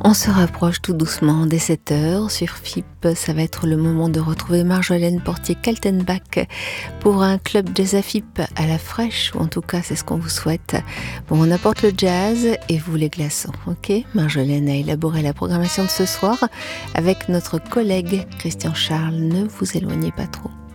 On se rapproche tout doucement des 7 heures sur FIP. Ça va être le moment de retrouver Marjolaine Portier-Kaltenbach pour un club jazz à FIP à la fraîche, ou en tout cas c'est ce qu'on vous souhaite. Bon, on apporte le jazz et vous les glaçons, ok? Marjolaine a élaboré la programmation de ce soir avec notre collègue Christian Charles. Ne vous éloignez pas trop.